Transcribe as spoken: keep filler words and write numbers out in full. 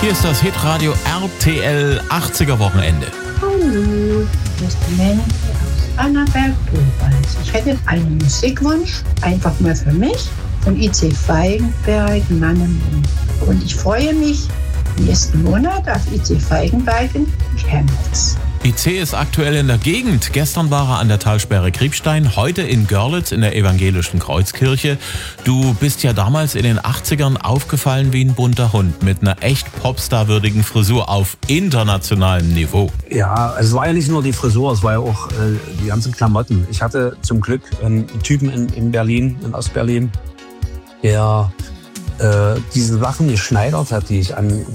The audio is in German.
Hier ist das Hitradio R T L achtziger Wochenende. Hallo, hier ist die Melanie aus Annaberg-Buchholz. Ich hätte einen Musikwunsch, einfach mal für mich, von I C Feigenberg, Mann im Mund. Und ich freue mich nächsten Monat auf I C Feigenberg in Chemnitz. I C ist aktuell in der Gegend. Gestern war er an der Talsperre Kriebstein, heute in Görlitz in der evangelischen Kreuzkirche. Du bist ja damals in den achtzigern aufgefallen wie ein bunter Hund mit einer echt Popstar-würdigen Frisur auf internationalem Niveau. Ja, also es war ja nicht nur die Frisur, es war ja auch äh, die ganzen Klamotten. Ich hatte zum Glück einen Typen in, in Berlin, in Ostberlin, der äh, diese Sachen geschneidert hat, die ich an